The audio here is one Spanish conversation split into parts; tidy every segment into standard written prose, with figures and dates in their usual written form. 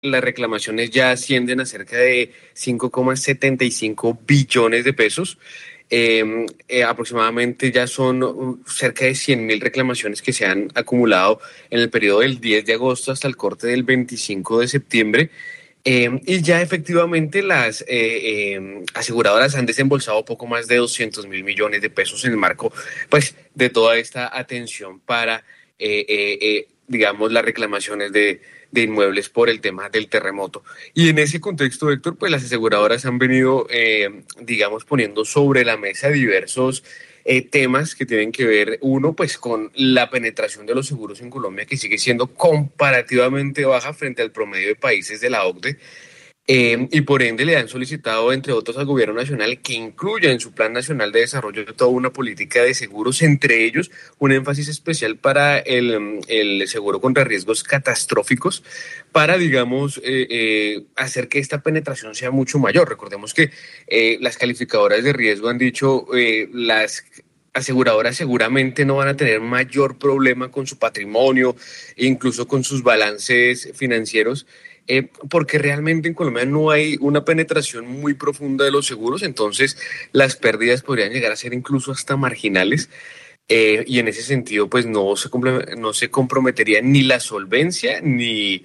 las reclamaciones ya ascienden a cerca de 5,75 billones de pesos. Aproximadamente ya son cerca de 100.000 reclamaciones que se han acumulado en el periodo del 10 de agosto hasta el corte del 25 de septiembre. Y ya efectivamente las aseguradoras han desembolsado poco más de 200.000 millones de pesos en el marco, pues, de toda esta atención para, digamos, las reclamaciones de inmuebles por el tema del terremoto. Y en ese contexto, Héctor, pues las aseguradoras han venido, digamos, poniendo sobre la mesa diversos temas que tienen que ver, uno, pues con la penetración de los seguros en Colombia, que sigue siendo comparativamente baja frente al promedio de países de la OCDE, y por ende le han solicitado, entre otros, al gobierno nacional que incluya en su Plan Nacional de Desarrollo toda una política de seguros, entre ellos un énfasis especial para el seguro contra riesgos catastróficos, para, digamos, hacer que esta penetración sea mucho mayor. Recordemos que las calificadoras de riesgo han dicho las aseguradoras seguramente no van a tener mayor problema con su patrimonio, incluso con sus balances financieros, porque realmente en Colombia no hay una penetración muy profunda de los seguros, entonces las pérdidas podrían llegar a ser incluso hasta marginales, y en ese sentido pues no se comprometería ni la solvencia ni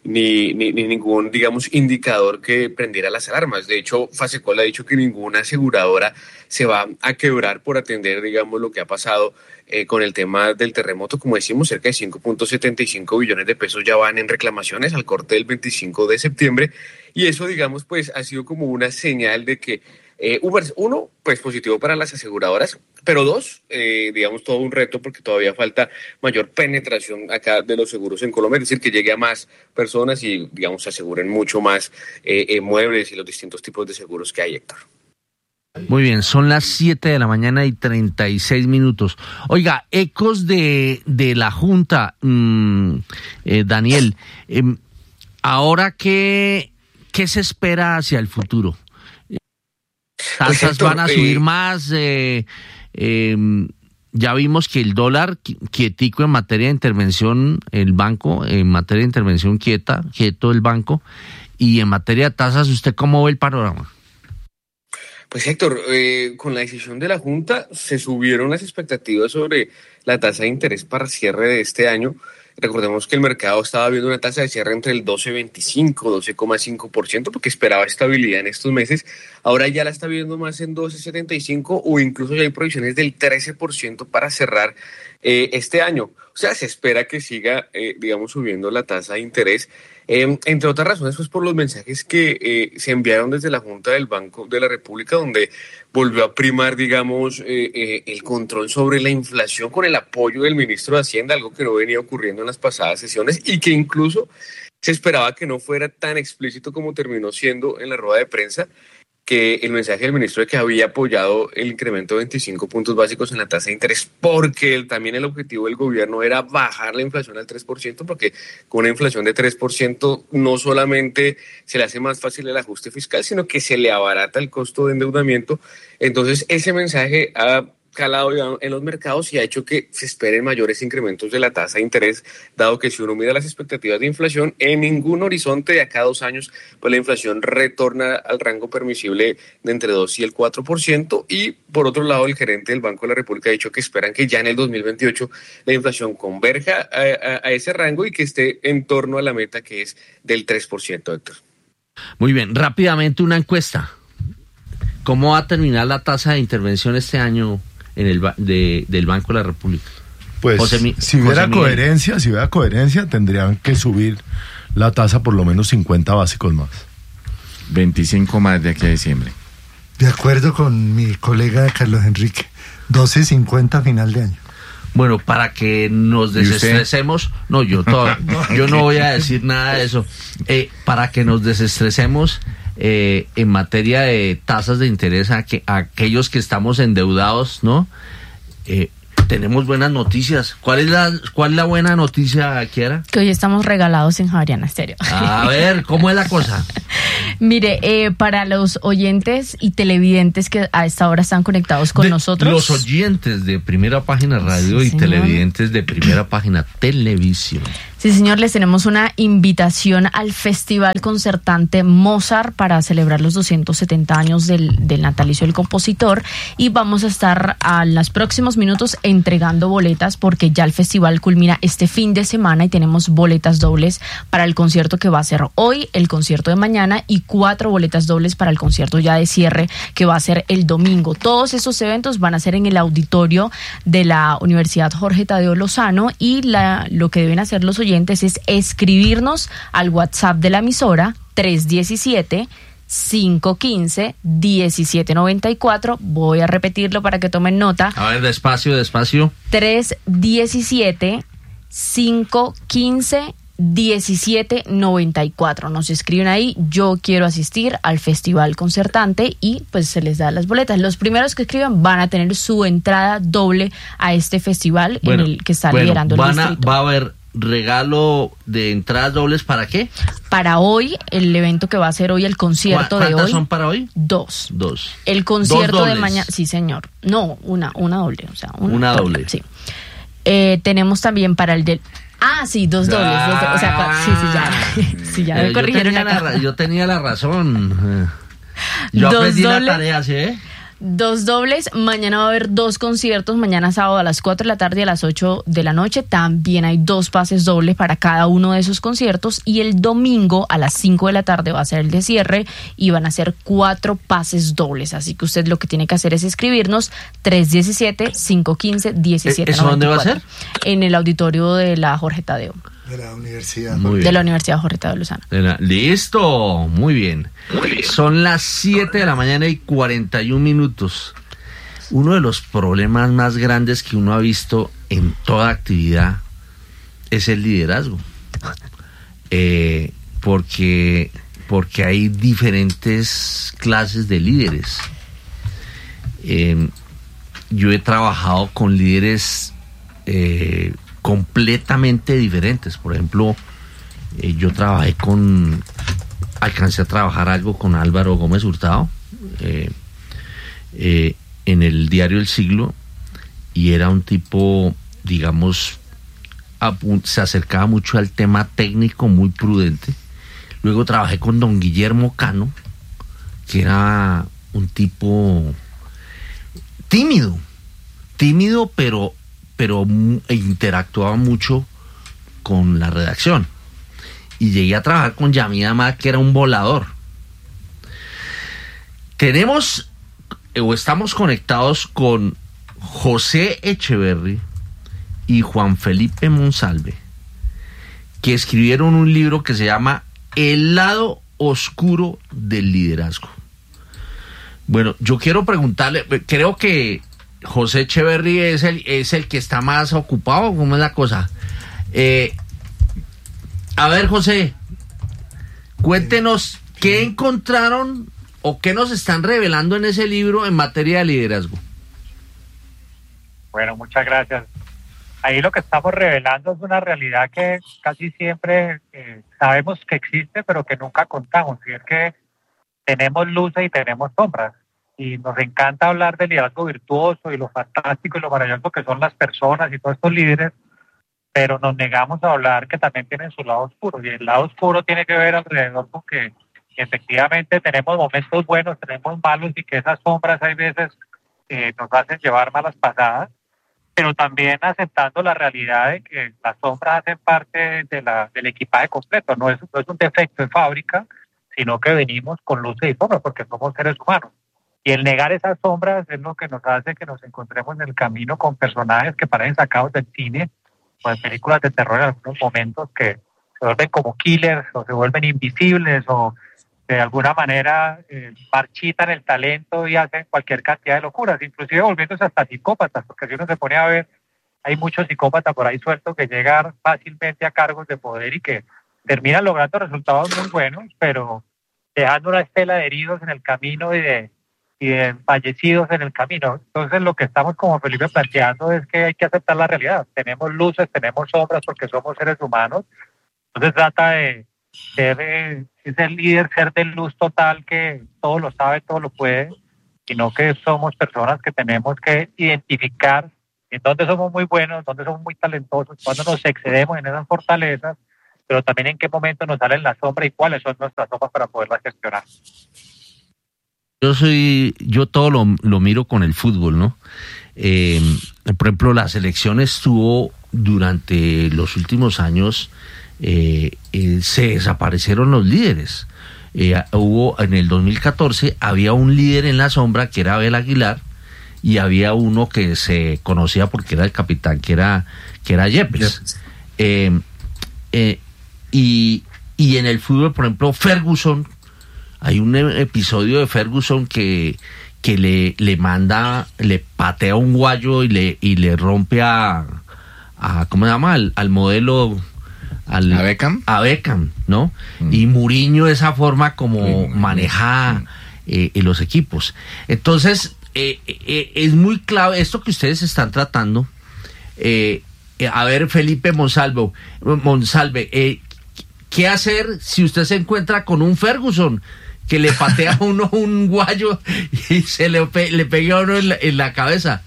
ningún, digamos, indicador que prendiera las alarmas. De hecho, Fasecol ha dicho que ninguna aseguradora se va a quebrar por atender, digamos, lo que ha pasado con el tema del terremoto. Como decimos, cerca de 5,75 billones de pesos ya van en reclamaciones al corte del 25 de septiembre, y eso, digamos, pues ha sido como una señal de que uno, pues positivo para las aseguradoras, pero dos, digamos, todo un reto porque todavía falta mayor penetración acá de los seguros en Colombia, es decir, que llegue a más personas y, digamos, se aseguren mucho más muebles y los distintos tipos de seguros que hay, Héctor. Muy bien, son las 7 de la mañana y 36 minutos. Oiga, ecos de la Junta, Daniel, ahora ¿qué se espera hacia el futuro? ¿Tasas pues, Héctor, van a subir más? Ya vimos que el dólar quietico en materia de intervención, el banco, en materia de intervención quieto el banco, y en materia de tasas, ¿usted cómo ve el panorama? Pues Héctor, con la decisión de la Junta se subieron las expectativas sobre la tasa de interés para cierre de este año. Recordemos que el mercado estaba viendo una tasa de cierre entre el 12,25, 12,5%, porque esperaba estabilidad en estos meses. Ahora ya la está viendo más en 12,75, o incluso ya hay proyecciones del 13% para cerrar este año. O sea, se espera que siga, digamos, subiendo la tasa de interés. Entre otras razones, pues por los mensajes que se enviaron desde la Junta del Banco de la República, donde volvió a primar, digamos, el control sobre la inflación con el apoyo del ministro de Hacienda, algo que no venía ocurriendo en las pasadas sesiones y que incluso se esperaba que no fuera tan explícito como terminó siendo en la rueda de prensa, que el mensaje del ministro de que había apoyado el incremento de 25 puntos básicos en la tasa de interés, porque también el objetivo del gobierno era bajar la inflación al 3%, porque con una inflación de 3% no solamente se le hace más fácil el ajuste fiscal, sino que se le abarata el costo de endeudamiento. Entonces ese mensaje ha calado en los mercados y ha hecho que se esperen mayores incrementos de la tasa de interés, dado que si uno mira las expectativas de inflación, en ningún horizonte de acá a 2 años, pues la inflación retorna al rango permisible de entre 2 y el 4%, y por otro lado el gerente del Banco de la República ha dicho que esperan que ya en el 2028 la inflación converja a ese rango y que esté en torno a la meta que es del 3%, Héctor. Muy bien, rápidamente una encuesta. ¿Cómo va a terminar la tasa de intervención este año en del Banco de la República? Pues si hubiera coherencia tendrían que subir la tasa por lo menos 50 básicos más. 25 más de aquí a diciembre. De acuerdo con mi colega Carlos Enrique, 12.50 a final de año. Bueno, para que nos desestresemos, yo no voy a decir nada de eso. Para que nos desestresemos en materia de tasas de interés a aquellos que estamos endeudados, ¿no? Tenemos buenas noticias. ¿Cuál es la buena noticia, Kiara? Que hoy estamos regalados en Javeriana Estéreo. A ver, ¿cómo es la cosa? Mire, para los oyentes y televidentes que a esta hora están conectados con nosotros. Los oyentes de Primera Página Radio y televidentes de Primera Página Televisión. Sí, Sí, señor, les tenemos una invitación al Festival Concertante Mozart para celebrar los 270 años del natalicio del compositor, y vamos a estar a los próximos minutos entregando boletas porque ya el festival culmina este fin de semana y tenemos boletas dobles para el concierto que va a ser hoy, el concierto de mañana y 4 boletas dobles para el concierto ya de cierre que va a ser el domingo. Todos esos eventos van a ser en el auditorio de la Universidad Jorge Tadeo Lozano, y lo que deben hacer los oyentes es escribirnos al WhatsApp de la emisora 317-515-1794. Voy a repetirlo para que tomen nota. A ver, despacio. 317-515-1794. Nos escriben ahí: yo quiero asistir al Festival Concertante, y pues se les da las boletas. Los primeros que escriban van a tener su entrada doble a este festival en el que está liderando el distrito. Va a haber regalo de entradas dobles. ¿Para qué? Para hoy, el evento que va a ser hoy, el concierto de hoy. ¿Cuántas son para hoy? 2. 2. El concierto ¿Dos de dobles? mañana, sí señor. No, una doble, o sea, una doble. Sí. Tenemos también para el del... sí, 2 dobles. O sea, sí, ya. Sí, ya me corrigieron acá. Yo tenía la razón. Yo aprendí la tarea, ¿sí? 2 dobles. Mañana va a haber 2 conciertos. Mañana sábado a las 4 de la tarde y a las 8 de la noche. También hay 2 pases dobles para cada uno de esos conciertos. Y el domingo a las 5 de la tarde va a ser el de cierre y van a ser 4 pases dobles. Así que usted lo que tiene que hacer es escribirnos 317-515-1794. ¿Eso dónde va a ser? En el auditorio de la Jorge Tadeo. De la Universidad. De la Universidad Jorge Tadeo Lozano. Listo, muy bien. Son las 7 de la mañana y 41 minutos. Uno de los problemas más grandes que uno ha visto en toda actividad es el liderazgo. Porque hay diferentes clases de líderes. Yo he trabajado con líderes completamente diferentes. Por ejemplo, yo alcancé a trabajar algo con Álvaro Gómez Hurtado en el diario El Siglo, y era un tipo, digamos, se acercaba mucho al tema técnico, muy prudente. Luego trabajé con don Guillermo Cano, que era un tipo tímido, pero interactuaba mucho con la redacción. Y llegué a trabajar con Yamid Amad, que era un volador. Estamos conectados con José Echeverry y Juan Felipe Monsalve, que escribieron un libro que se llama El lado oscuro del liderazgo. Bueno, yo quiero preguntarle, creo que José Echeverry es el que está más ocupado. ¿Cómo es la cosa? A ver, José, cuéntenos qué encontraron o qué nos están revelando en ese libro en materia de liderazgo. Bueno, muchas gracias. Ahí lo que estamos revelando es una realidad que casi siempre sabemos que existe, pero que nunca contamos. Y es que tenemos luces y tenemos sombras. Y nos encanta hablar del liderazgo virtuoso y lo fantástico y lo maravilloso que son las personas y todos estos líderes, pero nos negamos a hablar que también tienen su lado oscuro. Y el lado oscuro tiene que ver alrededor con que efectivamente tenemos momentos buenos, tenemos malos, y que esas sombras hay veces nos hacen llevar malas pasadas, pero también aceptando la realidad de que las sombras hacen parte del equipaje completo. No es un defecto de fábrica, sino que venimos con luces y sombras porque somos seres humanos. Y el negar esas sombras es lo que nos hace que nos encontremos en el camino con personajes que parecen sacados del cine o de películas de terror en algunos momentos, que se vuelven como killers o se vuelven invisibles o de alguna manera marchitan el talento y hacen cualquier cantidad de locuras, inclusive volviéndose hasta psicópatas, porque si uno se pone a ver, hay muchos psicópatas por ahí sueltos que llegan fácilmente a cargos de poder y que terminan logrando resultados muy buenos, pero dejando una estela de heridos en el camino y de fallecidos en el camino. Entonces lo que estamos como Felipe planteando es que hay que aceptar la realidad. Tenemos luces, tenemos sombras porque somos seres humanos. Entonces trata de ser ese líder, ser de luz total que todo lo sabe, todo lo puede, sino que somos personas que tenemos que identificar en dónde somos muy buenos, dónde somos muy talentosos, cuándo nos excedemos en esas fortalezas, pero también en qué momento nos salen las sombras y cuáles son nuestras sombras para poderlas gestionar. Yo todo lo miro con el fútbol, ¿no? Por ejemplo, la selección estuvo durante los últimos años, se desaparecieron los líderes. Hubo en el 2014, había un líder en la sombra que era Abel Aguilar, y había uno que se conocía porque era el capitán, que era Yepes. Y en el fútbol, por ejemplo, Ferguson, hay un episodio de Ferguson que le patea un guayo y le rompe a ¿cómo se llama? Al modelo, ¿A Beckham? A Beckham, ¿no? Y Mourinho, esa forma como maneja los equipos. Entonces, es muy clave esto que ustedes están tratando. A ver, Felipe Monsalve, ¿qué hacer si usted se encuentra con un Ferguson que le patea a uno un guayo y se le pega a uno en la cabeza?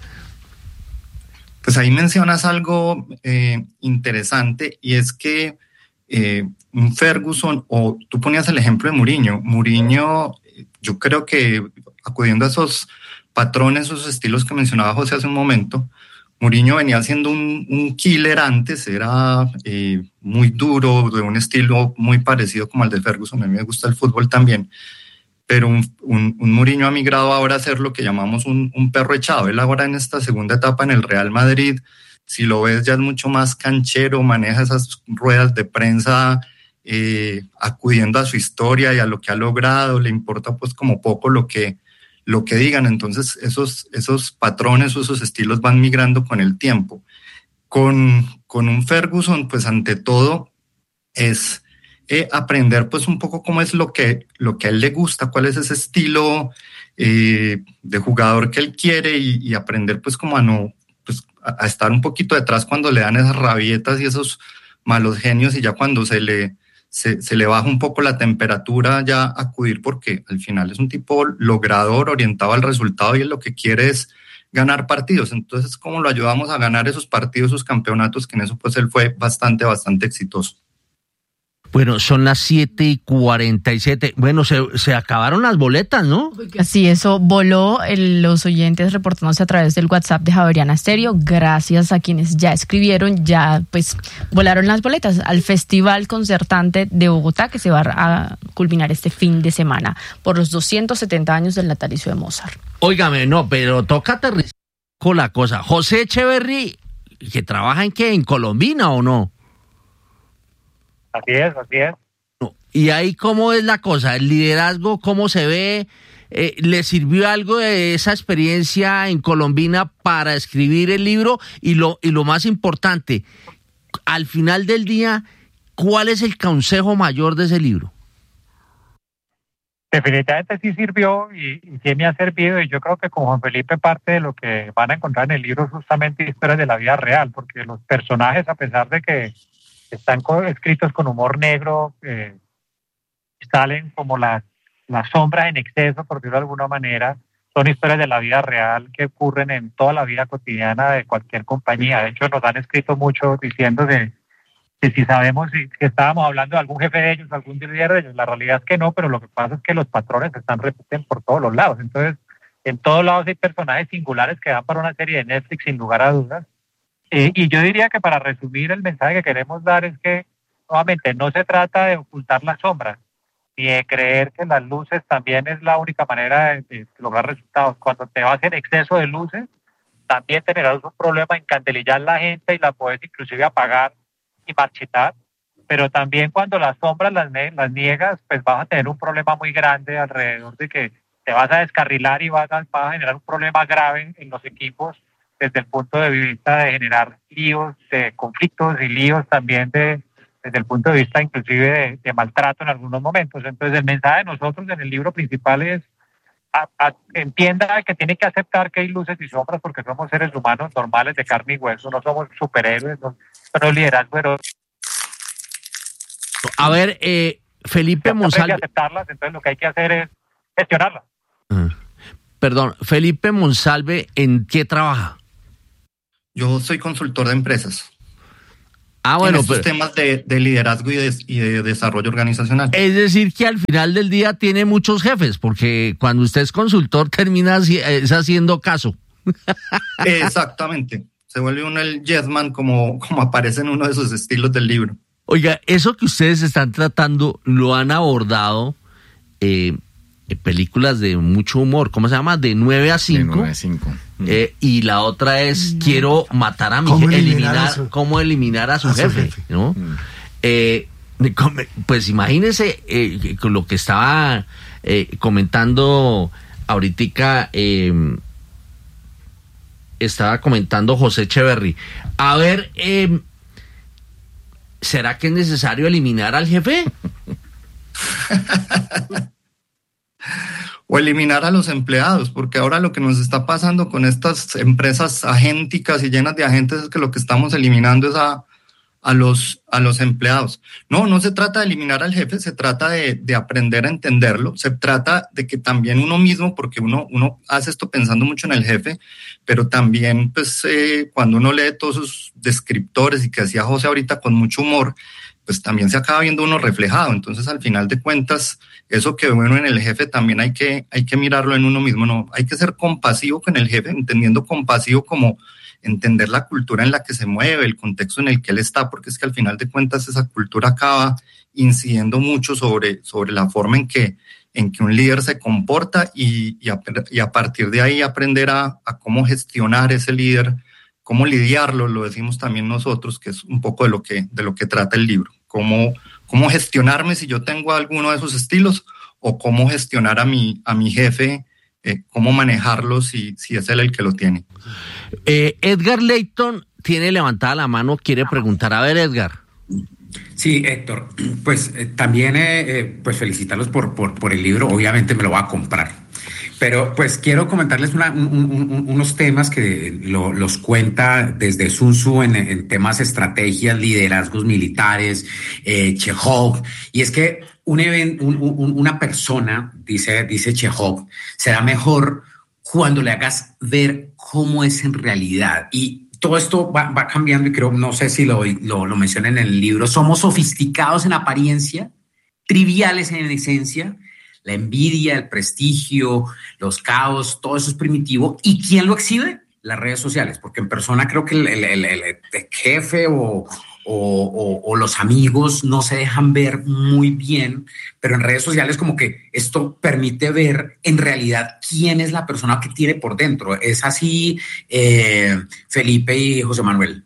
Pues ahí mencionas algo interesante, y es que un Ferguson, o tú ponías el ejemplo de Mourinho, yo creo que acudiendo a esos patrones, esos estilos que mencionaba José hace un momento, Mourinho venía siendo un killer antes, era muy duro, de un estilo muy parecido como al de Ferguson. A mí me gusta el fútbol también, pero un Mourinho ha migrado ahora a ser lo que llamamos un perro echado. Él ahora en esta segunda etapa en el Real Madrid, si lo ves, ya es mucho más canchero, maneja esas ruedas de prensa acudiendo a su historia y a lo que ha logrado, le importa pues como poco lo que digan. Entonces esos patrones o esos estilos van migrando con el tiempo. Con un Ferguson, pues ante todo es aprender pues un poco cómo es lo que a él le gusta, cuál es ese estilo de jugador que él quiere, y aprender pues como a estar un poquito detrás cuando le dan esas rabietas y esos malos genios, y ya cuando se le baja un poco la temperatura, ya acudir, porque al final es un tipo logrador, orientado al resultado, y él lo que quiere es ganar partidos. Entonces, ¿cómo lo ayudamos a ganar esos partidos, esos campeonatos? Que en eso pues él fue bastante exitoso. Bueno, son las 7:47. Bueno, se acabaron las boletas, ¿no? Sí, eso voló, los oyentes reportándose a través del WhatsApp de Javeriana Estéreo. Gracias a quienes ya escribieron, ya pues volaron las boletas al Festival Concertante de Bogotá, que se va a culminar este fin de semana por los 270 años del natalicio de Mozart. Óigame, no, pero toca aterrizar con la cosa. José Echeverry, ¿que trabaja en qué? ¿En Colombina o no? Así es. ¿Y ahí cómo es la cosa? ¿El liderazgo cómo se ve? ¿Le sirvió algo de esa experiencia en Colombina para escribir el libro? Y lo más importante, al final del día, ¿cuál es el consejo mayor de ese libro? Definitivamente sí sirvió y sí me ha servido, y yo creo que con Juan Felipe parte de lo que van a encontrar en el libro es justamente historias de la vida real, porque los personajes, a pesar de que están escritos con humor negro, salen como las sombras en exceso, por decirlo de alguna manera. Son historias de la vida real que ocurren en toda la vida cotidiana de cualquier compañía. De hecho, nos han escrito mucho diciendo que si sabemos si estábamos hablando de algún jefe de ellos, algún líder de ellos. La realidad es que no, pero lo que pasa es que los patrones repiten por todos los lados. Entonces, en todos lados hay personajes singulares que dan para una serie de Netflix, sin lugar a dudas. Y yo diría que, para resumir, el mensaje que queremos dar es que, nuevamente, no se trata de ocultar las sombras, ni de creer que las luces también es la única manera de lograr resultados. Cuando te vas en exceso de luces, también tendrás un problema en candelillar la gente y la puedes inclusive apagar y marchitar. Pero también cuando las sombras las niegas, pues vas a tener un problema muy grande alrededor de que te vas a descarrilar y vas a generar un problema grave en los equipos, desde el punto de vista de generar líos, de conflictos y líos también desde el punto de vista inclusive de maltrato en algunos momentos. Entonces, el mensaje de nosotros en el libro principal es entienda que tiene que aceptar que hay luces y sombras, porque somos seres humanos normales de carne y hueso, no somos superhéroes, no liderazgo heroico. A ver, Felipe Monsalve. Aceptarlas, entonces lo que hay que hacer es gestionarlas. Perdón, Felipe Monsalve, ¿en qué trabaja? Yo soy consultor de empresas. Bueno, en estos temas de liderazgo y de desarrollo organizacional. Es decir, que al final del día tiene muchos jefes, porque cuando usted es consultor termina haciendo caso. Exactamente. Se vuelve uno el yes man, como aparece en uno de sus estilos del libro. Oiga, eso que ustedes están tratando lo han abordado películas de mucho humor. ¿Cómo se llama? De 9 a 5. De 9 a 5. Y la otra es quiero matar a mi jefe, cómo eliminar a su jefe, ¿no? Pues imagínese con lo que estaba comentando ahorita, estaba comentando José Echeverry. A ver, ¿será que es necesario eliminar al jefe? O eliminar a los empleados, porque ahora lo que nos está pasando con estas empresas agénticas y llenas de agentes es que lo que estamos eliminando es a los empleados. No se trata de eliminar al jefe, se trata de aprender a entenderlo, se trata de que también uno mismo, porque uno hace esto pensando mucho en el jefe, pero también pues cuando uno lee todos sus descriptores y que hacía José ahorita con mucho humor, pues también se acaba viendo uno reflejado. Entonces, al final de cuentas, eso que ve uno en el jefe también hay que mirarlo en uno mismo. No, hay que ser compasivo con el jefe, entendiendo compasivo como entender la cultura en la que se mueve, el contexto en el que él está, porque es que al final de cuentas esa cultura acaba incidiendo mucho sobre la forma en que un líder se comporta y a partir de ahí aprender a cómo gestionar ese líder, cómo lidiarlo, lo decimos también nosotros, que es un poco de lo que trata el libro. Cómo gestionarme si yo tengo alguno de esos estilos, o cómo gestionar a mi jefe, cómo manejarlo si es él el que lo tiene. Edgar Leighton tiene levantada la mano, quiere preguntar. A ver, Edgar. Sí, Héctor, pues también pues felicitarlos por el libro. Obviamente me lo voy a comprar, pero pues quiero comentarles unos temas que los cuenta desde Sun Tzu en temas estrategias, liderazgos militares, Chekhov, y es que una persona, dice Chekhov, será mejor cuando le hagas ver cómo es en realidad. Y todo esto va cambiando, y creo, no sé si lo mencioné en el libro, somos sofisticados en apariencia, triviales en esencia. La envidia, el prestigio, los caos, todo eso es primitivo. ¿Y quién lo exhibe? Las redes sociales, porque en persona creo que el jefe o los amigos no se dejan ver muy bien, pero en redes sociales como que esto permite ver en realidad quién es la persona que tiene por dentro. ¿Es así, Felipe y José Manuel?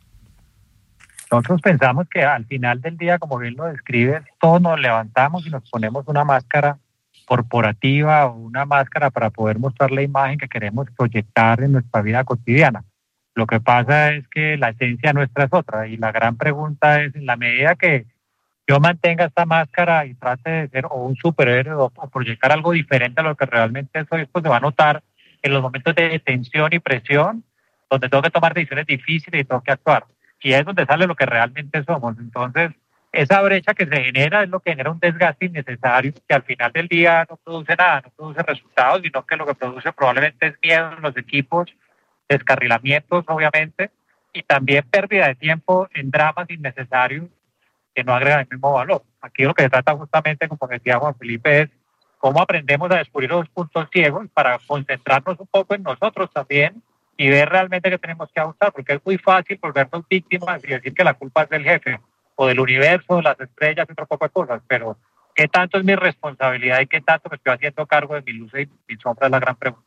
Nosotros pensamos que al final del día, como bien lo describes, todos nos levantamos y nos ponemos una máscara corporativa o una máscara para poder mostrar la imagen que queremos proyectar en nuestra vida cotidiana. Lo que pasa es que la esencia nuestra es otra, y la gran pregunta es, en la medida que yo mantenga esta máscara y trate de ser o un superhéroe o proyectar algo diferente a lo que realmente soy, pues se va a notar en los momentos de tensión y presión, donde tengo que tomar decisiones difíciles y tengo que actuar. Y es donde sale lo que realmente somos. Entonces, esa brecha que se genera es lo que genera un desgaste innecesario, que al final del día no produce nada, no produce resultados, sino que lo que produce probablemente es miedo en los equipos, descarrilamientos, obviamente, y también pérdida de tiempo en dramas innecesarios que no agregan el mismo valor. Aquí lo que se trata justamente, como decía Juan Felipe, es cómo aprendemos a descubrir los puntos ciegos para concentrarnos un poco en nosotros también y ver realmente qué tenemos que ajustar, porque es muy fácil volvernos víctimas y decir que la culpa es del jefe o del universo, de las estrellas y otro poco de cosas, pero ¿qué tanto es mi responsabilidad y qué tanto me estoy haciendo cargo de mi luz y mi sombra? Es la gran pregunta.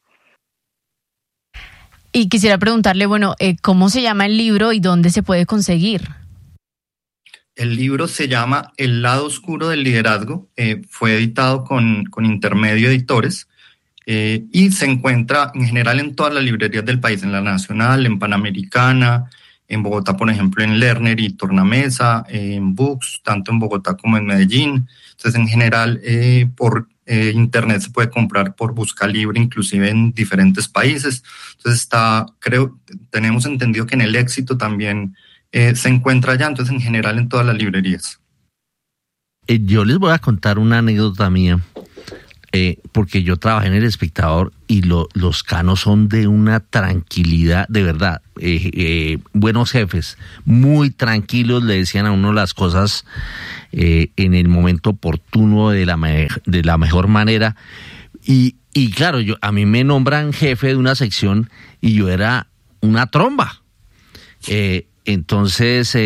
Y quisiera preguntarle, bueno, ¿cómo se llama el libro y dónde se puede conseguir? El libro se llama El lado oscuro del liderazgo, fue editado con Intermedio Editores, y se encuentra en general en todas las librerías del país, en la Nacional, en Panamericana, en Bogotá, por ejemplo, en Lerner y Tornamesa, en Books, tanto en Bogotá como en Medellín. Entonces, en general, por Internet se puede comprar por Buscalibre, inclusive en diferentes países. Entonces, tenemos entendido que en El Éxito también se encuentra allá, entonces en general en todas las librerías. Yo les voy a contar una anécdota mía. porque yo trabajé en El Espectador y los canos son de una tranquilidad, de verdad, buenos jefes, muy tranquilos, le decían a uno las cosas en el momento oportuno, de la mejor manera, y claro, a mí me nombran jefe de una sección y yo era una tromba, entonces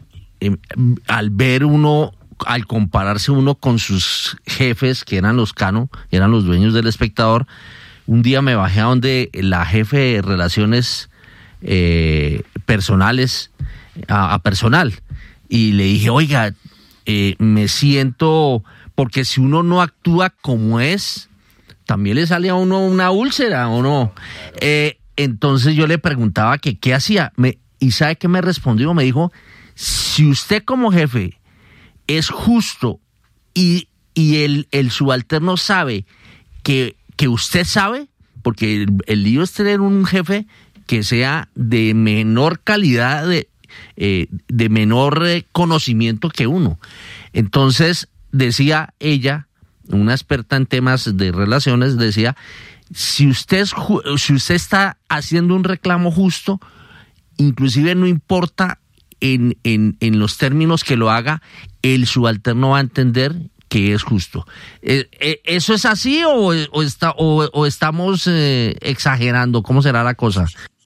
al compararse uno con sus jefes, que eran los Cano, eran los dueños del Espectador, un día me bajé a donde la jefe de relaciones personales, a personal, y le dije, oiga, me siento, porque si uno no actúa como es, también le sale a uno una úlcera, ¿o no? Entonces yo le preguntaba que qué hacía, y ¿sabe qué me respondió? Me dijo, si usted como jefe es justo y el subalterno sabe que usted sabe, porque el lío es tener un jefe que sea de menor calidad, de menor conocimiento que uno. Entonces, decía ella, una experta en temas de relaciones, decía, si usted está haciendo un reclamo justo, inclusive no importa en los términos que lo haga, el subalterno va a entender que es justo. ¿Eso es así o estamos exagerando? ¿Cómo será la cosa?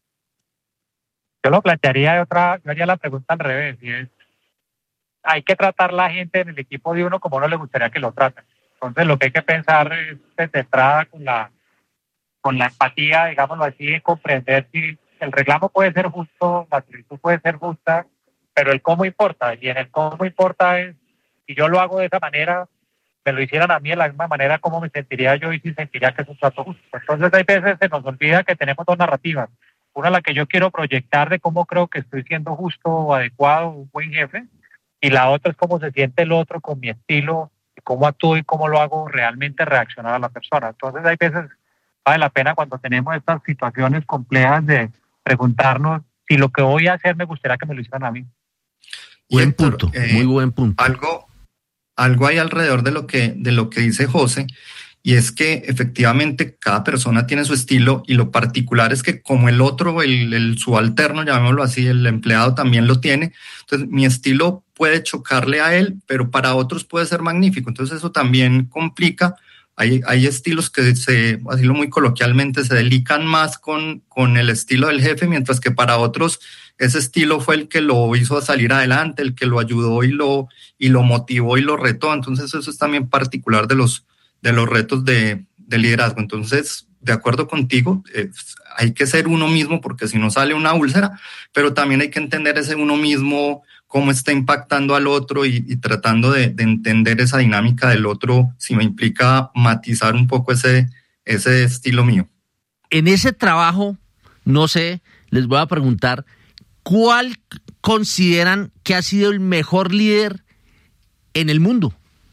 Yo lo plantearía yo haría la pregunta al revés, y es, hay que tratar la gente en el equipo de uno como uno le gustaría que lo traten. Entonces lo que hay que pensar es de entrada con la empatía, digámoslo así, comprender si el reclamo puede ser justo, la solicitud puede ser justa, pero el cómo importa, y en el cómo importa es, si yo lo hago de esa manera, me lo hicieran a mí de la misma manera, cómo me sentiría yo y si sentiría que es un trato justo. Entonces hay veces se nos olvida que tenemos dos narrativas, una la que yo quiero proyectar de cómo creo que estoy siendo justo o adecuado, un buen jefe, y la otra es cómo se siente el otro con mi estilo, y cómo actúo y cómo lo hago realmente reaccionar a la persona. Entonces hay veces vale la pena cuando tenemos estas situaciones complejas de preguntarnos si lo que voy a hacer me gustaría que me lo hicieran a mí. Buen punto, muy buen punto. Algo hay alrededor de lo que dice José, y es que efectivamente cada persona tiene su estilo, y lo particular es que como el otro, el subalterno, llamémoslo así, el empleado también lo tiene, entonces mi estilo puede chocarle a él, pero para otros puede ser magnífico, entonces eso también complica. Hay estilos que así muy coloquialmente, se delican más con el estilo del jefe, mientras que para otros ese estilo fue el que lo hizo salir adelante, el que lo ayudó y lo motivó y lo retó. Entonces eso es también particular de los retos de liderazgo. Entonces, de acuerdo contigo, hay que ser uno mismo, porque si no sale una úlcera, pero también hay que entender ese uno mismo, cómo está impactando al otro y tratando de entender esa dinámica del otro, si me implica matizar un poco ese estilo mío. En ese trabajo, no sé, les voy a preguntar, ¿cuál consideran que ha sido el mejor líder en el mundo?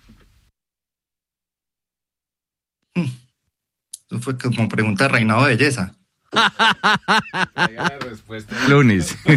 Eso fue como pregunta de reinado de belleza. La respuesta el lunes. Sí,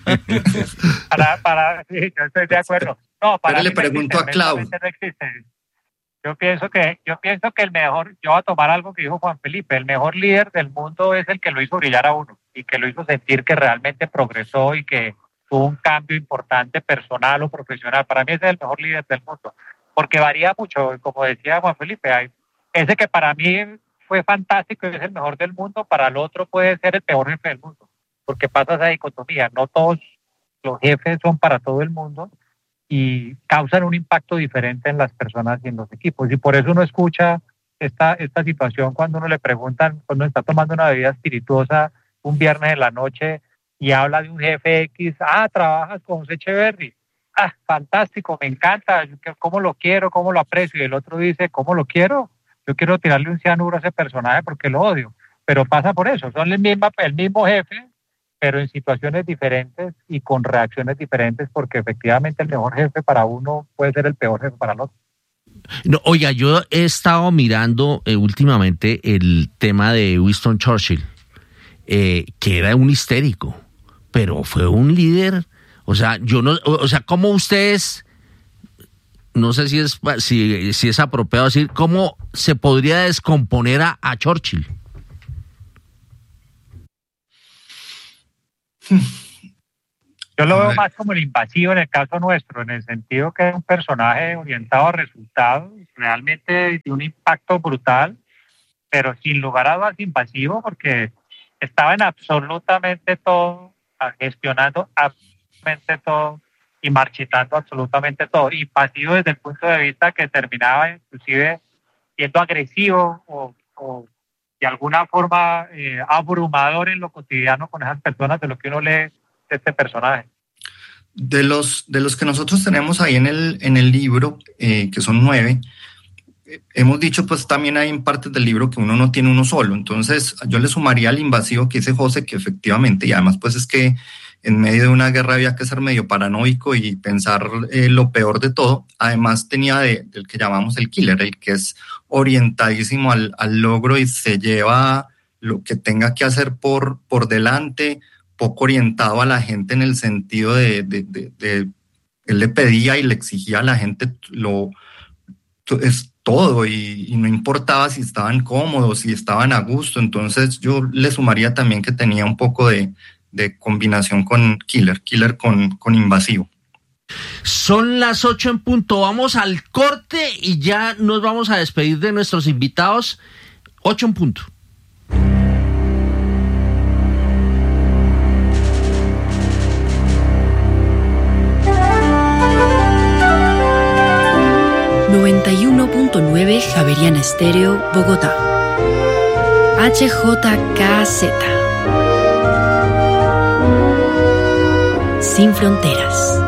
yo estoy de acuerdo. No, pero le pregunto a Clau. No existe. Yo pienso que el mejor, yo voy a tomar algo que dijo Juan Felipe, el mejor líder del mundo es el que lo hizo brillar a uno y que lo hizo sentir que realmente progresó y que tuvo un cambio importante personal o profesional. Para mí ese es el mejor líder del mundo, porque varía mucho, como decía Juan Felipe, hay ese que para mí fue fantástico y es el mejor del mundo, para el otro puede ser el peor jefe del mundo, porque pasa esa dicotomía, no todos los jefes son para todo el mundo y causan un impacto diferente en las personas y en los equipos, y por eso uno escucha esta situación cuando uno le preguntan, cuando está tomando una bebida espirituosa un viernes en la noche y habla de un jefe X, trabajas con José Echeverry, fantástico, me encanta, cómo lo quiero, cómo lo aprecio, y el otro dice, ¿cómo lo quiero? Yo quiero tirarle un cianuro a ese personaje porque lo odio, pero pasa por eso, son el mismo jefe, pero en situaciones diferentes y con reacciones diferentes, porque efectivamente el mejor jefe para uno puede ser el peor jefe para el otro. No, oiga, yo he estado mirando últimamente el tema de Winston Churchill, que era un histérico, pero fue un líder. O sea, ¿cómo ustedes no sé si es apropiado decir, ¿cómo se podría descomponer a Churchill? Yo lo veo más como el invasivo en el caso nuestro, en el sentido que es un personaje orientado a resultados, realmente de un impacto brutal, pero sin lugar a dudas invasivo, porque estaba en absolutamente todo, gestionando absolutamente todo y marchitando absolutamente todo. Invasivo desde el punto de vista que terminaba inclusive siendo agresivo o de alguna forma abrumador en lo cotidiano con esas personas, de lo que uno lee de este personaje. De los que nosotros tenemos ahí en el libro, que son 9, hemos dicho pues también hay en partes del libro que uno no tiene uno solo. Entonces yo le sumaría al invasivo que dice José, que efectivamente, y además pues es que en medio de una guerra había que ser medio paranoico y pensar lo peor de todo. Además tenía del que llamamos el killer, el que es orientadísimo al logro y se lleva lo que tenga que hacer por delante, poco orientado a la gente en el sentido de él le pedía y le exigía a la gente es todo y no importaba si estaban cómodos, si estaban a gusto. Entonces yo le sumaría también que tenía un poco de combinación con killer con invasivo. Son las 8 en punto, vamos al corte y ya nos vamos a despedir de nuestros invitados. 8 en punto. Javeriana Estéreo, Bogotá. HJKZ. Sin fronteras.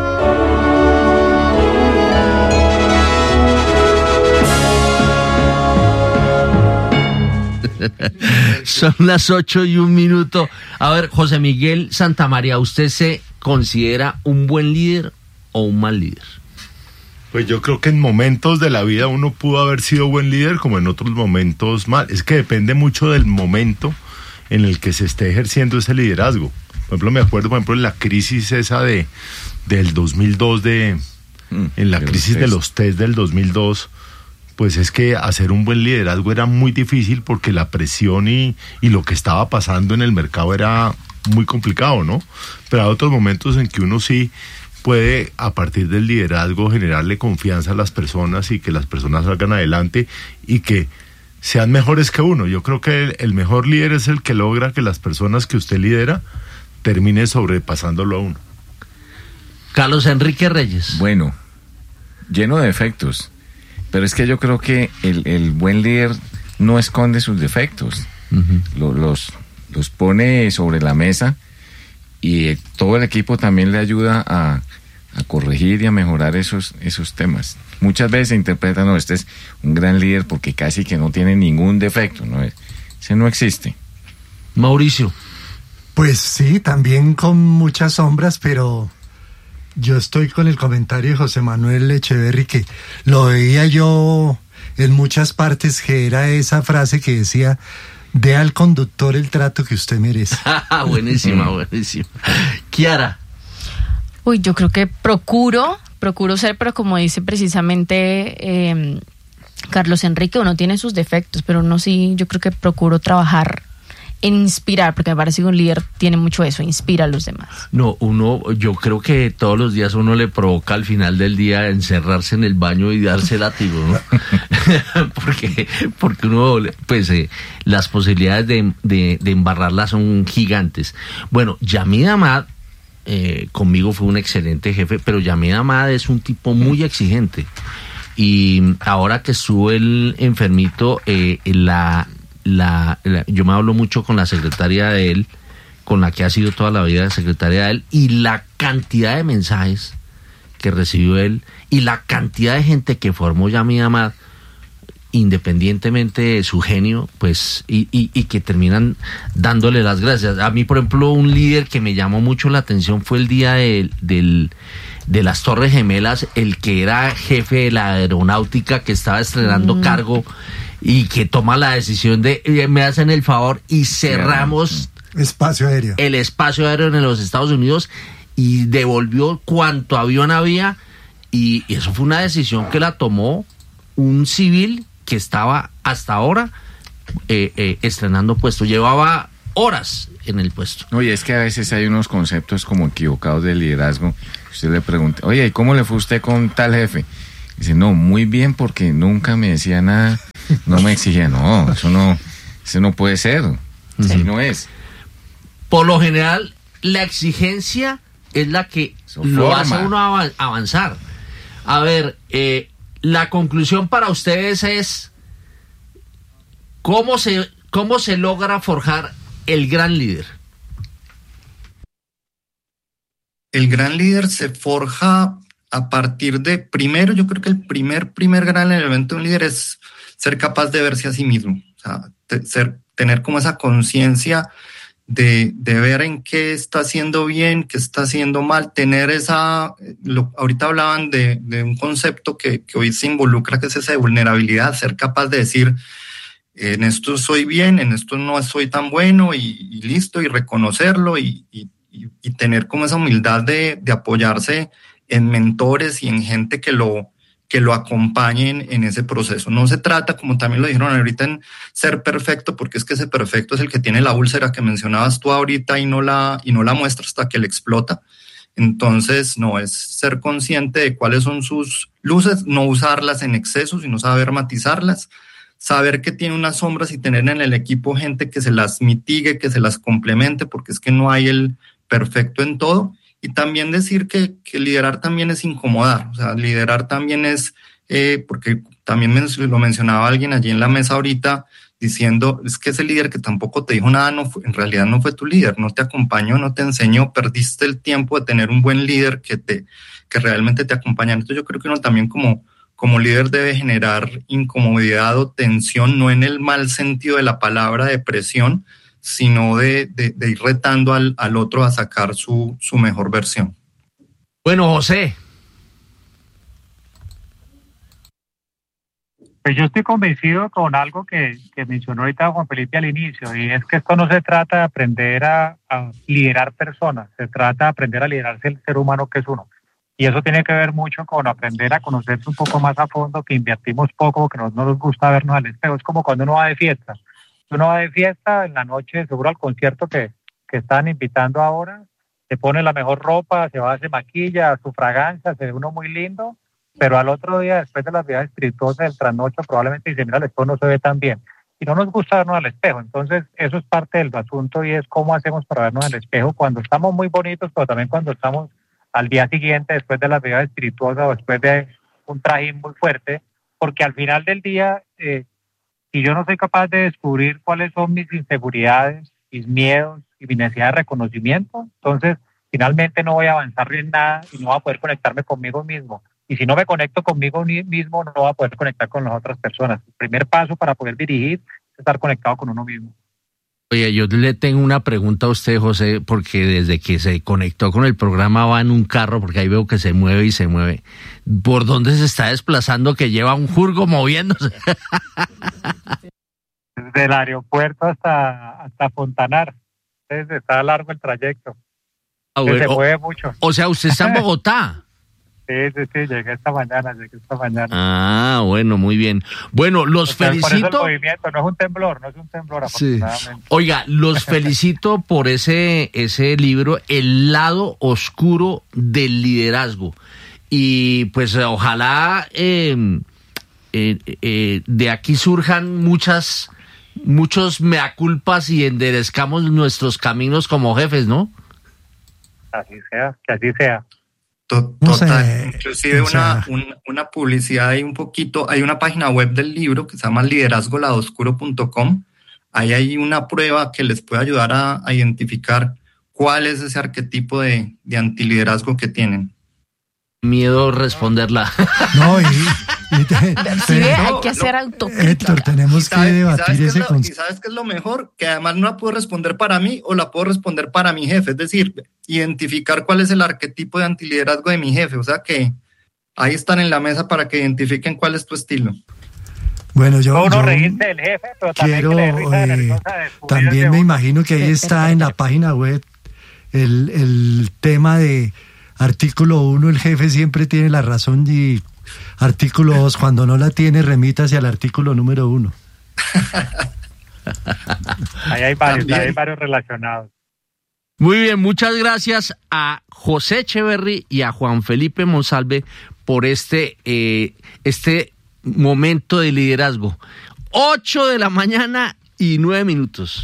Son las 8:01. A ver, José Miguel Santamaría, ¿usted se considera un buen líder o un mal líder? Pues yo creo que en momentos de la vida uno pudo haber sido buen líder, como en otros momentos mal. Es que depende mucho del momento en el que se esté ejerciendo ese liderazgo. Por ejemplo, me acuerdo, en la crisis esa del 2002, en la crisis de los test del 2002, pues es que hacer un buen liderazgo era muy difícil porque la presión y lo que estaba pasando en el mercado era muy complicado, ¿no? Pero hay otros momentos en que uno sí puede, a partir del liderazgo, generarle confianza a las personas y que las personas salgan adelante y que sean mejores que uno. Yo creo que el mejor líder es el que logra que las personas que usted lidera termine sobrepasándolo a uno. Carlos Enrique Reyes. Bueno, lleno de defectos, pero es que yo creo que el buen líder no esconde sus defectos, los pone sobre la mesa y todo el equipo también le ayuda a corregir y a mejorar esos temas. Muchas veces se interpreta, no, este es un gran líder porque casi que no tiene ningún defecto, no, ese no existe. Mauricio. Pues sí, también con muchas sombras, pero yo estoy con el comentario de José Manuel Echeverry, que lo veía yo en muchas partes, que era esa frase que decía: dé al conductor el trato que usted merece. Buenísima. Kiara. Uy, yo creo que procuro ser, pero como dice precisamente Carlos Enrique, uno tiene sus defectos, pero uno sí, yo creo que procuro trabajar en inspirar, porque me parece que un líder tiene mucho eso, inspira a los demás. No, yo creo que todos los días uno le provoca al final del día encerrarse en el baño y darse látigo, ¿no? porque uno, pues, las posibilidades de embarrarla son gigantes. Bueno, Yamid Amad, conmigo fue un excelente jefe, pero Yamid Amad es un tipo muy exigente. Y ahora que estuvo el enfermito, yo me hablo mucho con la secretaria de él, con la que ha sido toda la vida secretaria de él, y la cantidad de mensajes que recibió él y la cantidad de gente que formó Yamid Amad, independientemente de su genio, pues, y que terminan dándole las gracias. A mí, por ejemplo, un líder que me llamó mucho la atención fue el día de las Torres Gemelas, el que era jefe de la aeronáutica, que estaba estrenando cargo y que toma la decisión de me hacen el favor y cerramos el espacio aéreo en los Estados Unidos y devolvió cuanto avión había Y eso fue una decisión que la tomó un civil que estaba hasta ahora estrenando puesto. Llevaba horas en el puesto. Oye, es que a veces hay unos conceptos como equivocados de liderazgo. Usted le pregunta, oye, ¿y cómo le fue usted con tal jefe? Dice, no, muy bien, porque nunca me decía nada, no me exigía. No, eso no puede ser. Así no es. Por lo general, la exigencia es la que lo hace uno avanzar. A ver, la conclusión para ustedes es ¿cómo se logra forjar el gran líder? El gran líder se forja a partir de, primero, yo creo que el primer gran elemento de un líder es ser capaz de verse a sí mismo, o sea, tener como esa conciencia de ver en qué está haciendo bien, qué está haciendo mal, tener ahorita hablaban de un concepto que hoy se involucra, que es esa de vulnerabilidad, ser capaz de decir, en esto soy bien, en esto no soy tan bueno y listo, y reconocerlo y tener como esa humildad de apoyarse en mentores y en gente que lo acompañen en ese proceso. No se trata, como también lo dijeron ahorita, en ser perfecto, porque es que ese perfecto es el que tiene la úlcera que mencionabas tú ahorita y no la muestra hasta que le explota. Entonces, no, es ser consciente de cuáles son sus luces, no usarlas en exceso, sino saber matizarlas, saber que tiene unas sombras y tener en el equipo gente que se las mitigue, que se las complemente, porque es que no hay el perfecto en todo. Y también decir que liderar también es incomodar, o sea, liderar también es, porque también lo mencionaba alguien allí en la mesa ahorita, diciendo, es que ese líder que tampoco te dijo nada, en realidad no fue tu líder, no te acompañó, no te enseñó, perdiste el tiempo de tener un buen líder que realmente te acompaña. Entonces yo creo que uno también como líder debe generar incomodidad o tensión, no en el mal sentido de la palabra de presión, sino de ir retando al otro a sacar su mejor versión. Bueno, José. Pues yo estoy convencido con algo que mencionó ahorita Juan Felipe al inicio, y es que esto no se trata de aprender a liderar personas, se trata de aprender a liderarse el ser humano que es uno. Y eso tiene que ver mucho con aprender a conocerse un poco más a fondo, que invertimos poco, que no nos gusta vernos al espejo. Es como cuando uno va de fiesta. Uno va de fiesta en la noche, seguro al concierto que están invitando ahora, se pone la mejor ropa, se maquilla, su fragancia, se ve uno muy lindo, pero al otro día, después de las vidas espirituosas del trasnocho, probablemente dice, mira, el espejo no se ve tan bien. Y no nos gusta vernos al espejo. Entonces, eso es parte del asunto, y es cómo hacemos para vernos al espejo cuando estamos muy bonitos, pero también cuando estamos al día siguiente, después de las vidas espirituosas o después de un trajín muy fuerte, porque al final del día, si yo no soy capaz de descubrir cuáles son mis inseguridades, mis miedos y mi necesidad de reconocimiento, entonces finalmente no voy a avanzar en nada y no voy a poder conectarme conmigo mismo. Y si no me conecto conmigo mismo, no voy a poder conectar con las otras personas. El primer paso para poder dirigir es estar conectado con uno mismo. Oye, yo le tengo una pregunta a usted, José, porque desde que se conectó con el programa va en un carro, porque ahí veo que se mueve y se mueve. ¿Por dónde se está desplazando que lleva un jurgo moviéndose? Desde el aeropuerto hasta Fontanar. Entonces está largo el trayecto. Bueno, se mueve mucho. O sea, ¿usted está en Bogotá? Sí, llegué esta mañana. Ah, bueno, muy bien. Bueno, los felicito. Por eso el movimiento no es un temblor, afortunadamente. Sí. Oiga, los felicito por ese libro, El lado oscuro del liderazgo. Y pues ojalá de aquí surjan muchos mea culpas y enderezcamos nuestros caminos como jefes, ¿no? Así sea, que así sea. Total, inclusive una publicidad ahí un poquito, hay una página web del libro que se llama liderazgoladoscuro.com. Ahí hay una prueba que les puede ayudar a identificar cuál es ese arquetipo de antiliderazgo que tienen. Miedo responderla. No, hay que hacer autocrítica. Héctor, tenemos que debatir ese concepto. ¿Y sabes qué es lo mejor? Que además no la puedo responder para mí o la puedo responder para mi jefe. Es decir, identificar cuál es el arquetipo de antiliderazgo de mi jefe. O sea que ahí están en la mesa para que identifiquen cuál es tu estilo. Bueno, yo reírse del jefe, pero también me imagino que ahí está en la página web el tema de artículo 1, el jefe siempre tiene la razón, y artículo 2, cuando no la tiene, remítase al artículo número 1. Ahí hay varios relacionados. Muy bien, muchas gracias a José Echeverry y a Juan Felipe Monsalve por este momento de liderazgo. 8:09 a.m.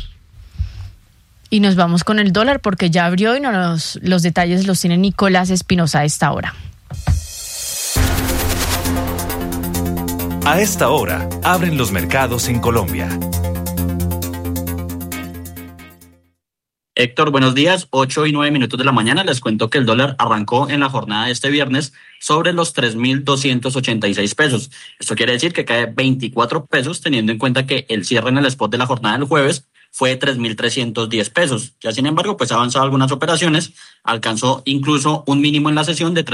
Y nos vamos con el dólar porque ya abrió y los detalles los tiene Nicolás Espinosa a esta hora. A esta hora, abren los mercados en Colombia. Héctor, buenos días. 8:09 de la mañana. Les cuento que el dólar arrancó en la jornada de este viernes sobre los 3.286 pesos. Esto quiere decir que cae 24 pesos, teniendo en cuenta que el cierre en el spot de la jornada del jueves fue de 3.310 pesos. Ya sin embargo, pues ha avanzado algunas operaciones, alcanzó incluso un mínimo en la sesión de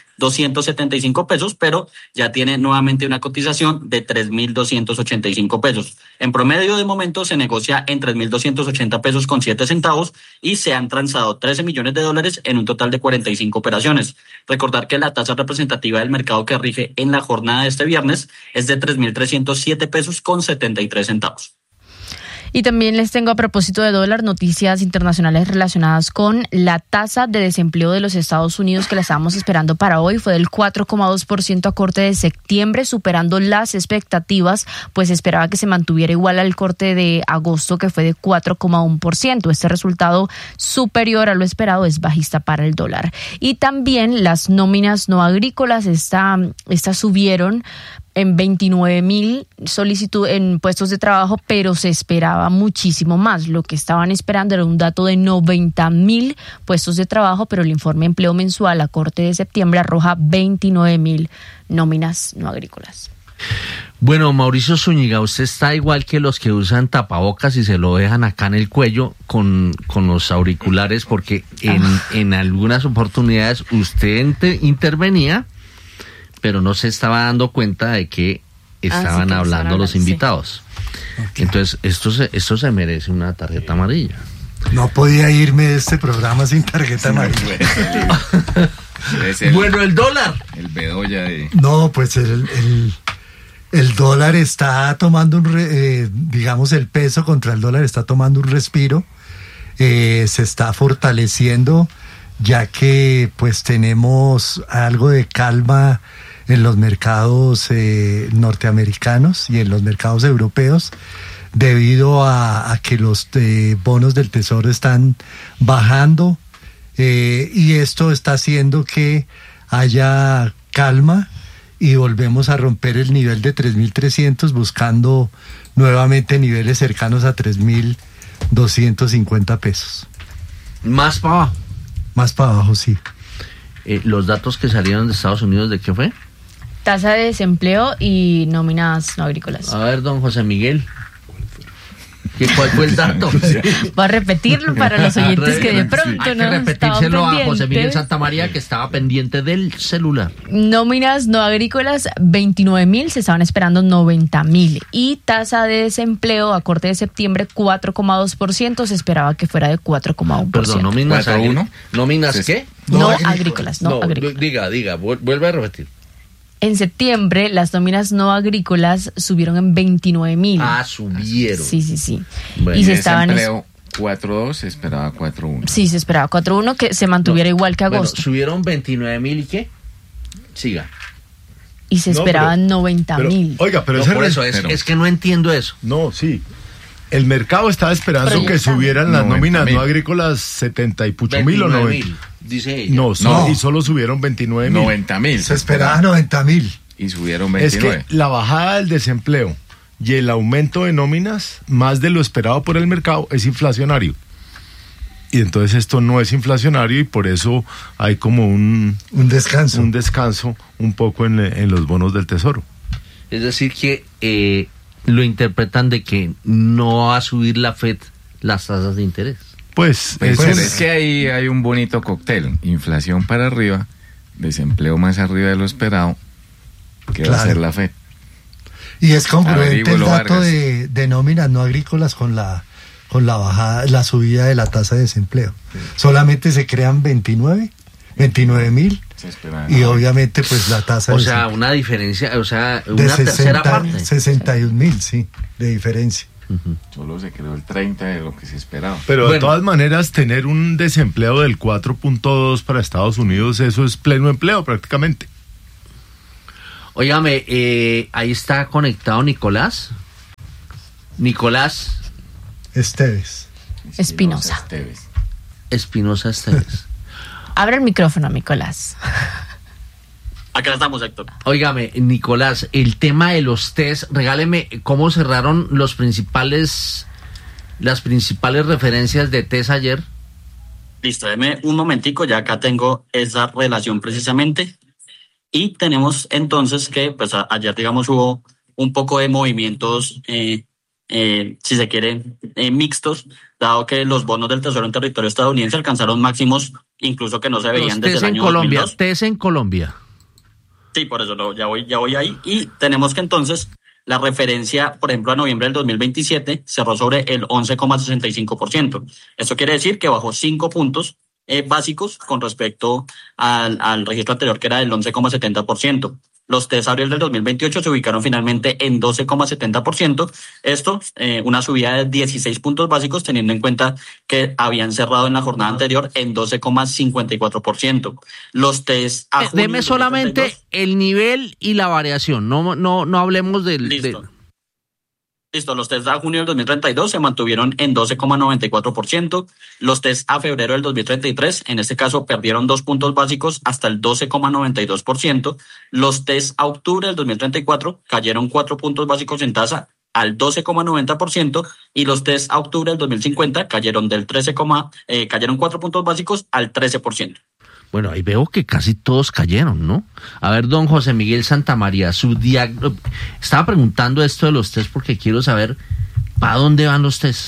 3.275 pesos, pero ya tiene nuevamente una cotización de 3.285 pesos. En promedio, de momento, se negocia en 3.280 pesos con 7 centavos y se han transado $13 millones en un total de 45 operaciones. Recordar que la tasa representativa del mercado que rige en la jornada de este viernes es de 3.307 pesos con 73 centavos. Y también les tengo, a propósito de dólar, noticias internacionales relacionadas con la tasa de desempleo de los Estados Unidos, que la estábamos esperando para hoy. Fue del 4,2% a corte de septiembre, superando las expectativas, pues esperaba que se mantuviera igual al corte de agosto, que fue de 4,1%. Este resultado, superior a lo esperado, es bajista para el dólar. Y también las nóminas no agrícolas, estas subieron en 29,000 solicitudes en puestos de trabajo, pero se esperaba muchísimo más. Lo que estaban esperando era un dato de 90,000 puestos de trabajo, pero el informe de empleo mensual a corte de septiembre arroja 29,000 nóminas no agrícolas. Bueno, Mauricio Zúñiga, usted está igual que los que usan tapabocas y se lo dejan acá en el cuello con los auriculares, porque en algunas oportunidades usted intervenía, pero no se estaba dando cuenta de que estaban hablando los invitados. Sí. Okay. Entonces, esto se merece una tarjeta amarilla. No podía irme de este programa sin tarjeta amarilla. Bueno, el dólar. El Bedoya de... No, pues el dólar está tomando digamos, el peso contra el dólar está tomando un respiro. Se está fortaleciendo, ya que pues tenemos algo de calma en los mercados norteamericanos y en los mercados europeos, debido a que los bonos del Tesoro están bajando, y esto está haciendo que haya calma y volvemos a romper el nivel de 3.300, buscando nuevamente niveles cercanos a 3.250 pesos. ¿Más para abajo? Más para abajo, sí. ¿Los datos que salieron de Estados Unidos, de qué fue? Tasa de desempleo y nóminas no agrícolas. A ver, don José Miguel, ¿cuál fue el dato? Voy a repetirlo para los oyentes que de pronto no repetírselo a José Miguel Santamaría, que estaba pendiente del celular. Nóminas no agrícolas, 29,000, se estaban esperando 90,000. Y tasa de desempleo a corte de septiembre, 4,2%, se esperaba que fuera de 4,1%. Perdón, nóminas agrícolas. ¿Nóminas qué? No agrícolas, no agrícolas. Diga, vuelve a repetir. En septiembre, las nóminas no agrícolas subieron en 29,000. Subieron. Sí. Bueno, y se estaban... 4.2, se esperaba 4.1. Sí, se esperaba 4.1, que se mantuviera igual que agosto. Bueno, subieron 29,000 y ¿qué? Siga. Y se esperaban 90,000. Oiga, pero es que no entiendo eso. No, sí. El mercado estaba esperando que subieran las nóminas no agrícolas 70 y pucho mil o 90. Dice ella. No, y solo subieron 29,000. 90,000. Se esperaba 90,000. Y subieron 29. Es que la bajada del desempleo y el aumento de nóminas, más de lo esperado por el mercado, es inflacionario. Y entonces esto no es inflacionario y por eso hay como un descanso. Un descanso un poco en los bonos del Tesoro. Es decir que lo interpretan de que no va a subir la FED las tasas de interés. Pues es que ahí hay un bonito cóctel: inflación para arriba, desempleo más arriba de lo esperado, que va a ser la FED. Y es congruente el dato de nóminas no agrícolas con la bajada, la subida de la tasa de desempleo. Sí. Solamente se crean 29 29.000. Y obviamente pues la tasa... O sea, una diferencia, o sea, una tercera parte. 61.000, sí, de diferencia. Solo se creó el 30 de lo que se esperaba. Pero de todas maneras, tener un desempleo del 4.2 para Estados Unidos, eso es pleno empleo prácticamente. Óigame, ahí está conectado Nicolás. Nicolás Esteves. Espinosa Esteves. Abre el micrófono, Nicolás. Acá estamos, Héctor. Óigame, Nicolás, el tema de los test, regáleme cómo cerraron las principales referencias de test ayer. Listo, deme un momentico, ya acá tengo esa relación precisamente. Y tenemos entonces que, pues ayer, digamos, hubo un poco de movimientos, si se quiere, mixtos, dado que los bonos del Tesoro en territorio estadounidense alcanzaron máximos incluso que no se veían desde el año 2002. Test en Colombia. Sí, por eso ya voy ahí. Y tenemos que entonces la referencia, por ejemplo, a noviembre del 2027 cerró sobre el 11,65%. Esto quiere decir que bajó 5 puntos básicos con respecto al registro anterior, que era del 11,70%. Los test abril del 2028 se ubicaron finalmente en 12,70%. Esto, una subida de 16 puntos básicos, teniendo en cuenta que habían cerrado en la jornada anterior en 12,54%. Los test a junio deme solamente el nivel y la variación. No hablemos del... Listo, los test a junio del 2032 se mantuvieron en 12,94%. Los test a febrero del 2033, en este caso, perdieron 2 puntos básicos hasta el 12,92%. Los test a octubre del 2034 cayeron 4 puntos básicos en tasa al 12,90%, y los test a octubre del 2050 cayeron cayeron 4 puntos básicos al 13%. Bueno, ahí veo que casi todos cayeron, ¿no? A ver, don José Miguel Santamaría, estaba preguntando esto de los test porque quiero saber ¿para dónde van los test?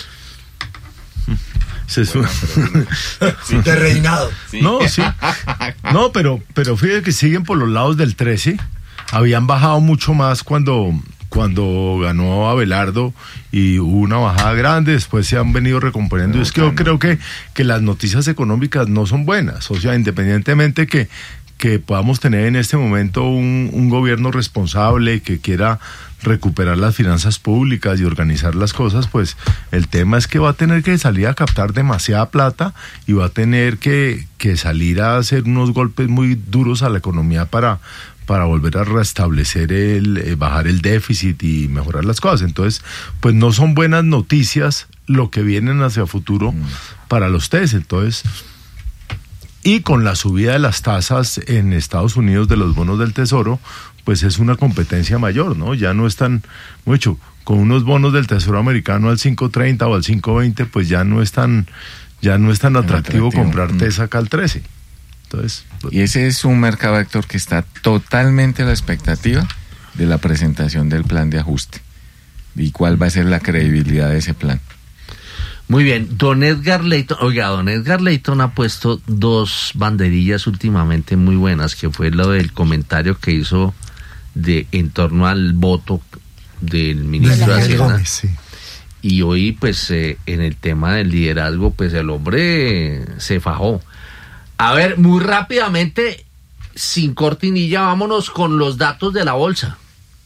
De reinado. Sí. No, sí. No, pero fíjate que siguen por los lados del 13. Habían bajado mucho más cuando ganó Abelardo y hubo una bajada grande, después se han venido recomponiendo. Es que yo creo que las noticias económicas no son buenas, o sea, independientemente que podamos tener en este momento un gobierno responsable que quiera recuperar las finanzas públicas y organizar las cosas, pues el tema es que va a tener que salir a captar demasiada plata y va a tener que salir a hacer unos golpes muy duros a la economía para volver a restablecer bajar el déficit y mejorar las cosas. Entonces, pues no son buenas noticias lo que vienen hacia futuro para los test. Entonces, y con la subida de las tasas en Estados Unidos de los bonos del Tesoro, pues es una competencia mayor, ¿no? Ya no están mucho, con unos bonos del Tesoro americano al 5.30 o al 5.20, pues ya no es tan atractivo comprar test acá al 13. Entonces, y ese es un mercado, Héctor, que está totalmente a la expectativa de la presentación del plan de ajuste y cuál va a ser la credibilidad de ese plan. Muy bien, don Edgar Leyton ha puesto 2 banderillas últimamente muy buenas, que fue lo del comentario que hizo en torno al voto del ministro de Hacienda. Gómez, sí. Y hoy, pues, en el tema del liderazgo, pues el hombre se fajó. A ver, muy rápidamente, sin cortinilla, vámonos con los datos de la bolsa.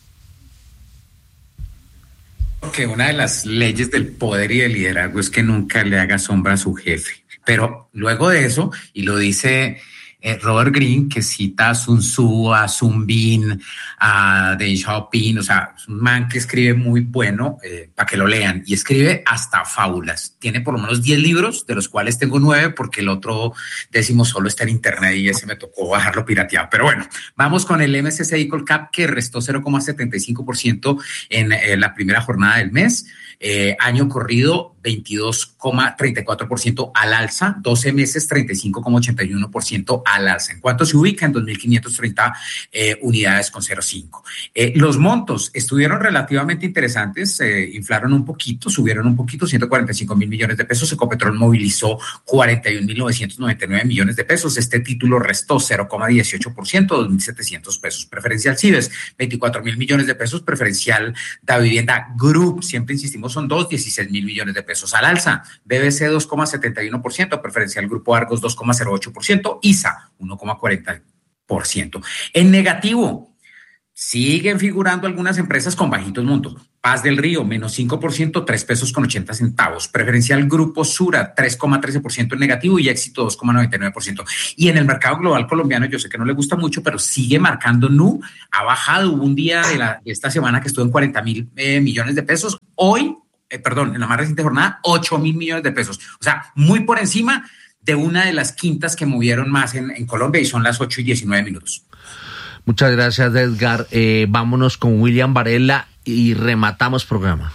Que una de las leyes del poder y del liderazgo es que nunca le haga sombra a su jefe. Pero luego de eso, y lo dice Robert Greene, que cita a Sun Tzu, a Sun Bin, a Deng Xiaoping, o sea, es un man que escribe muy bueno, para que lo lean, y escribe hasta fábulas. Tiene por lo menos 10 libros, de los cuales tengo 9, porque el otro 10º solo está en internet y ese me tocó bajarlo pirateado. Pero bueno, vamos con el MSCI Colcap, que restó 0,75% en la primera jornada del mes. Año corrido 22,34% al alza, 12 meses 35,81% al alza. En cuanto se ubica en 2.530 unidades con 0,5. Los montos estuvieron relativamente interesantes, inflaron un poquito, subieron un poquito, 145.000 millones de pesos. Ecopetrol movilizó 41.999 millones de pesos. Este título restó 0,18%, 2.700 pesos. Preferencial Cives, 24.000 millones de pesos. Preferencial Da Vivienda Group, siempre insistimos, son 16.000 millones de pesos. pesos al alza. BBC 2,71%, Preferencial Grupo Argos 2,08%, ISA 1,40%. En negativo, siguen figurando algunas empresas con bajitos montos. Paz del Río, menos 5%, 3 pesos con 80 centavos. Preferencial Grupo Sura, 3,13% en negativo y Éxito 2,99%. Y en el mercado global colombiano, yo sé que no le gusta mucho, pero sigue marcando Nu. Ha bajado, hubo un día de esta semana que estuvo en 40.000 millones de pesos. Hoy, en la más reciente jornada, 8.000 millones de pesos. O sea, muy por encima de una de las quintas que movieron más en Colombia y son las 8:19. Muchas gracias, Edgar. Vámonos con William Varela y rematamos programa.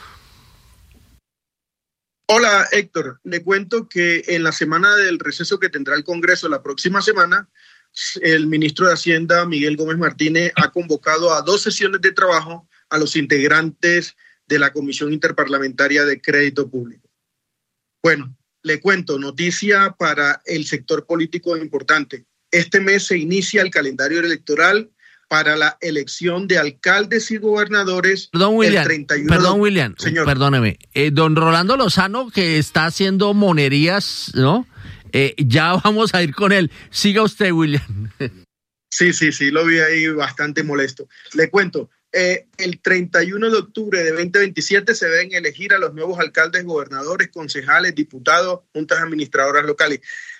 Hola, Héctor. Le cuento que en la semana del receso que tendrá el Congreso la próxima semana, el ministro de Hacienda, Miguel Gómez Martínez, ha convocado a 2 sesiones de trabajo a los integrantes de la Comisión Interparlamentaria de Crédito Público. Bueno, le cuento, noticia para el sector político importante. Este mes se inicia el calendario electoral para la elección de alcaldes y gobernadores. Perdón, William. El 31 William. Señor. Perdóneme. Don Rolando Lozano, que está haciendo monerías, ¿no? Ya vamos a ir con él. Siga usted, William. Sí, lo vi ahí bastante molesto. Le cuento, el 31 de octubre de 2027 se deben elegir a los nuevos alcaldes, gobernadores, concejales, diputados, juntas administradoras locales.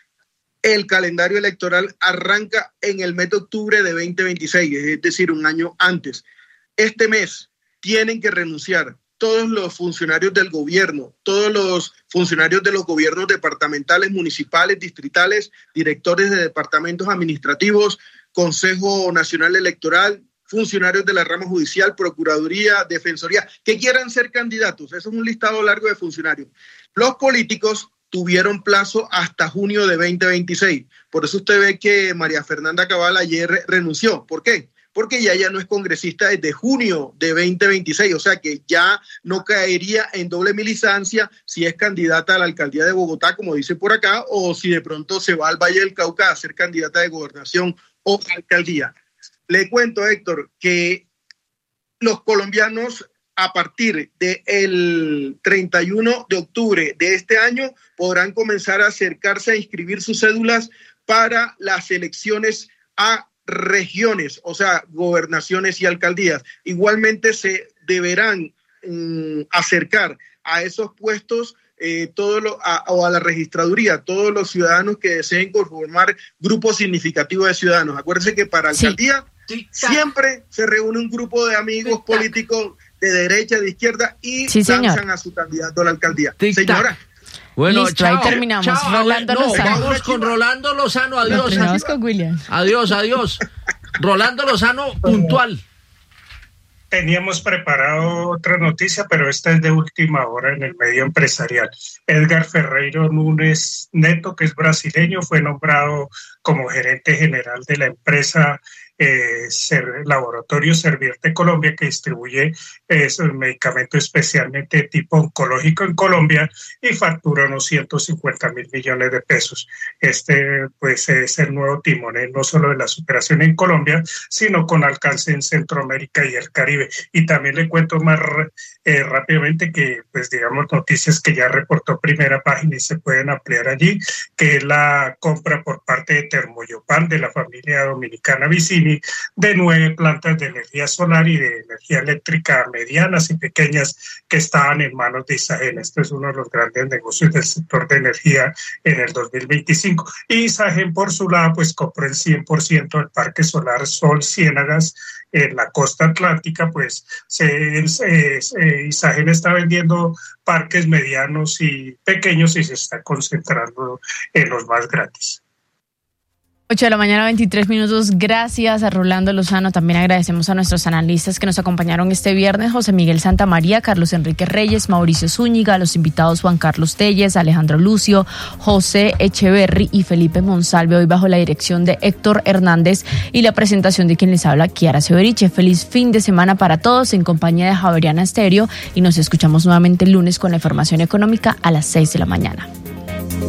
El calendario electoral arranca en el mes de octubre de 2026, es decir, un año antes. Este mes tienen que renunciar todos los funcionarios del gobierno, todos los funcionarios de los gobiernos departamentales, municipales, distritales, directores de departamentos administrativos, Consejo Nacional Electoral, funcionarios de la rama judicial, procuraduría, defensoría, que quieran ser candidatos. Eso es un listado largo de funcionarios. Los políticos tuvieron plazo hasta junio de 2026. Por eso usted ve que María Fernanda Cabal ayer renunció. ¿Por qué? Porque ya no es congresista desde junio de 2026, o sea que ya no caería en doble milisancia si es candidata a la alcaldía de Bogotá, como dice por acá, o si de pronto se va al Valle del Cauca a ser candidata de gobernación o alcaldía. Le cuento, Héctor, que los colombianos a partir del 31 de octubre de este año podrán comenzar a acercarse a inscribir sus cédulas para las elecciones a regiones, o sea, gobernaciones y alcaldías. Igualmente se deberán acercar a esos puestos o a la registraduría todos los ciudadanos que deseen conformar grupos significativos de ciudadanos. Acuérdense que para alcaldía siempre se reúne un grupo de amigos políticos de derecha, de izquierda y lanzan a su candidato a la alcaldía. Señora. Bueno, listo, chao, ahí terminamos. Chao, Rolando Lozano. Vamos con Rolando Lozano. Adiós. Terminamos con William. Adiós. Rolando Lozano, puntual. Teníamos preparado otra noticia, pero esta es de última hora en el medio empresarial. Edgar Ferreiro Nunes Neto, que es brasileño, fue nombrado como gerente general de la empresa Laboratorio Servierte Colombia, que distribuye esos medicamentos especialmente de tipo oncológico en Colombia y factura unos 150.000 millones de pesos. Pues es el nuevo timonel no solo de la superación en Colombia, sino con alcance en Centroamérica y el Caribe. Y también le cuento más rápidamente que, pues digamos, noticias que ya reportó Primera Página y se pueden ampliar allí, que es la compra por parte de Termoyopan, de la familia dominicana Vicini, de 9 plantas de energía solar y de energía eléctrica medianas y pequeñas que estaban en manos de Isagen. Este es uno de los grandes negocios del sector de energía en el 2025. Y Isagen, por su lado, pues compró el 100% del parque solar Sol Ciénagas en la costa atlántica. Pues Isagen está vendiendo parques medianos y pequeños y se está concentrando en los más grandes. 8 de la mañana, 23 minutos. Gracias a Rolando Lozano. También agradecemos a nuestros analistas que nos acompañaron este viernes: José Miguel Santamaría, Carlos Enrique Reyes, Mauricio Zúñiga, a los invitados Juan Carlos Telles, Alejandro Lucio, José Echeverry y Felipe Monsalve, hoy bajo la dirección de Héctor Hernández y la presentación de quien les habla, Kiara Severiche. Feliz fin de semana para todos en compañía de Javeriana Estéreo y nos escuchamos nuevamente el lunes con la información económica a las 6 de la mañana.